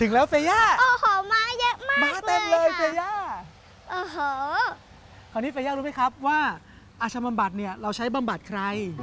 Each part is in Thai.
ถึงแล้วเฟย่าโอ้โหมาเยอะมากมาเต็มเลยเฟย่าโอ้โหคราวนี้เฟย่ารู้ไหมครับว่าอาชาบำบัดเนี่ยเราใช้บำบัดใคร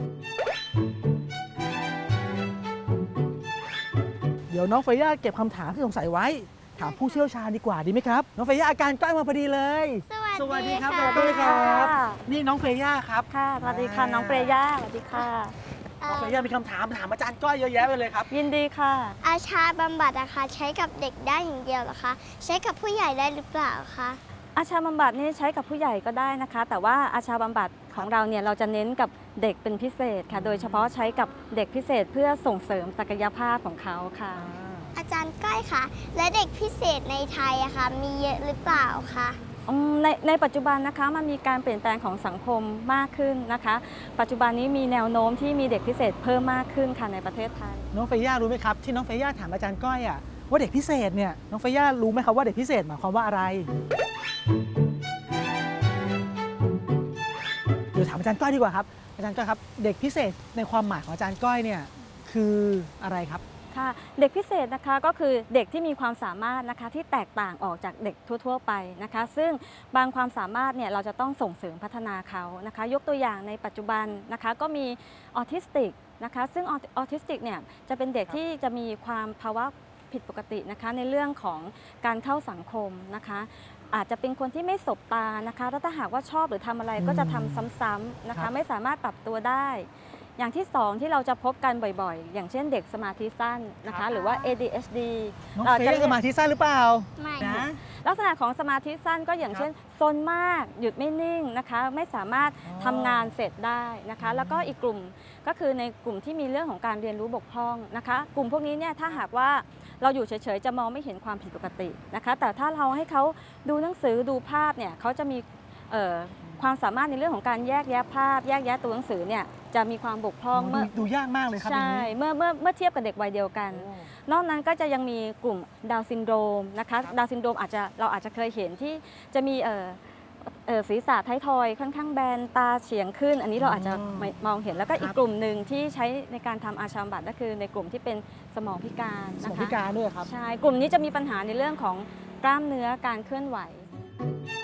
เดี๋ยวน้องเฟย่าเก็บคำถามที่สงสัยไว้ถามผู้เชี่ยวชาญดีกว่าดีไหมครับน้องเฟย่าอาการใกล้มาพอดีเลยสวัสดีครับนี่น้องเฟย่าครับค่ะสวัสดีค่ะน้องเปรย่าสวัสดีค่ะน้องเฟย่ามีคำถามอาจารย์ก้อยเยอะแยะไปเลยครับยินดีค่ะอาชาบำบัดนะคะใช้กับเด็กได้อย่างเดียวเหรอคะใช้กับผู้ใหญ่ได้หรือเปล่าคะอาชาบำบัดนี่ใช้กับผู้ใหญ่ก็ได้นะคะแต่ว่าอาชาบำบัดของเราเนี่ยเราจะเน้นกับเด็กเป็นพิเศษค่ะโดยเฉพาะใช้กับเด็กพิเศษเพื่อส่งเสริมศักยภาพของเขาค่ะอาจารย์ก้อยคะและเด็กพิเศษในไทยอะคะมีเยอะหรือเปล่าคะในปัจจุบันนะคะมันมีการเปลี่ยนแปลงของสังคมมากขึ้นนะคะปัจจุบันนี้มีแนวโน้มที่มีเด็กพิเศษเพิ่มมากขึ้นค่ะในประเทศไทยน้องเฟย่ารู้ไหมครับที่น้องเฟย่าถามอาจารย์ก้อยอะว่าเด็กพิเศษเนี่ยน้องเฟย่ารู้ไหมครับว่าเด็กพิเศษหมายความว่าอะไรเดี๋ยวถามอาจารย์ก้อยดีกว่าครับอาจารย์ก้อยครับเด็กพิเศษในความหมายของอาจารย์ก้อยเนี่ยคืออะไรครับค่ะเด็กพิเศษนะคะก็คือเด็กที่มีความสามารถนะคะที่แตกต่างออกจากเด็กทั่วๆไปนะคะซึ่งบางความสามารถเนี่ยเราจะต้องส่งเสริมพัฒนาเขานะคะยกตัวอย่างในปัจจุบันนะคะก็มีออทิสติกนะคะซึ่งออทิสติกเนี่ยจะเป็นเด็กที่จะมีความภาวะผิดปกตินะคะในเรื่องของการเข้าสังคมนะคะอาจจะเป็นคนที่ไม่สบตานะคะแล้วถ้าหากว่าชอบหรือทำอะไรก็จะทำซ้ำๆนะคะไม่สามารถปรับตัวได้อย่างที่2ที่เราจะพบกันบ่อยๆอย่างเช่นเด็กสมาธิสั้นนะคะหรือว่า ADHD น้องเฟย่าสมาธิสั้นหรือเปล่าไม่นะลักษณะของสมาธิสั้นก็อย่างเช่นซนมากหยุดไม่นิ่งนะคะไม่สามารถทำงานเสร็จได้นะคะแล้วก็อีกกลุ่มก็คือในกลุ่มที่มีเรื่องของการเรียนรู้บกพร่องนะคะกลุ่มพวกนี้เนี่ยถ้าหากว่าเราอยู่เฉยๆจะมองไม่เห็นความผิดปกตินะคะแต่ถ้าเราให้เขาดูหนังสือดูภาพเนี่ยเขาจะมีความสามารถในเรื่องของการแยกแยะภาพแยกแยะตัวหนังสือเนี่ยจะมีความบกพร่องเมื่อดูยากมากเลยครับใช่เมื่อเทียบกับเด็กวัยเดียวกันนอกนั้นก็จะยังมีกลุ่มดาวน์ซินโดรมนะคะดาวน์ซินโดรมเราอาจจะเคยเห็นที่จะมีศีรษะท้ายทอยค่อนข้างแบนตาเฉียงขึ้นอันนี้เราอาจจะมองเห็นแล้วก็อีกกลุ่มหนึ่งที่ใช้ในการทำอาชาบำบัดก็คือในกลุ่มที่เป็นสมองพิการนะคะสมองพิการด้วยครับใช่กลุ่มนี้จะมีปัญหาในเรื่องของกล้ามเนื้อการเคลื่อนไหว